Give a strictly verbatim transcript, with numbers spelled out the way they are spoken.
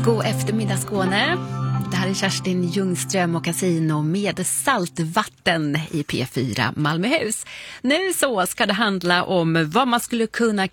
God eftermiddag Skåne. Det här är Kerstin Ljungström och Casino med saltvatten i P fyra Malmöhus. Nu så ska det handla om vad man skulle kunna